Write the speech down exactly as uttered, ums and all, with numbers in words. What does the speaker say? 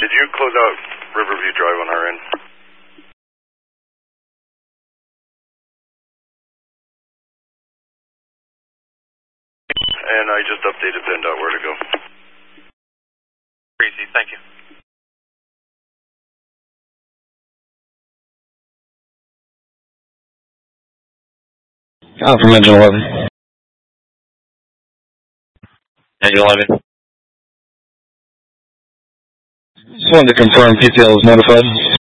Did you close out Riverview Drive on our end? And I just updated PennDOT where to go. Crazy, thank you. Oh, from engine eleven. Engine eleven. Just wanted to confirm P T L is notified.